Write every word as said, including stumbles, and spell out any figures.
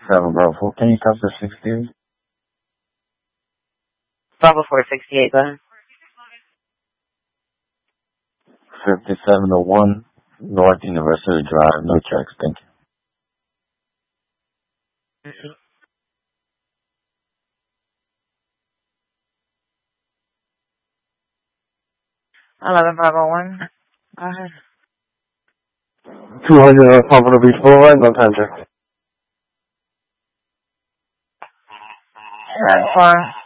seven Bravo four. Can you come to sixty-eight? Bravo four sixty-eight, go ahead. fifty-seven oh one North University Drive, no checks, thank you. Mm-hmm. eleven Bravo one, go ahead. two hundred North Pompano Beach Boulevard, no time check. ten four.